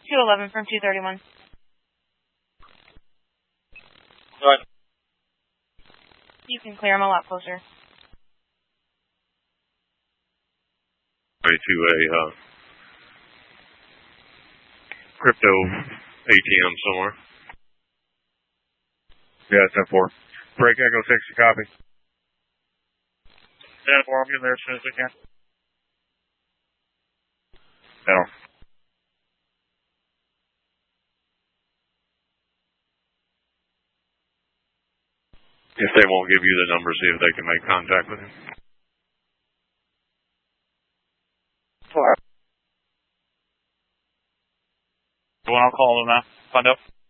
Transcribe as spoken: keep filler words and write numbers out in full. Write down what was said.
two eleven from two thirty-one. Go ahead. You can clear them a lot closer. To a uh, crypto A T M somewhere. Yeah, ten four. Break Echo sixty, copy. ten four, I'm getting there as soon as I can. No. If they won't give you the number, see if they can make contact with him. Four. Well, I'll call them now. Find out.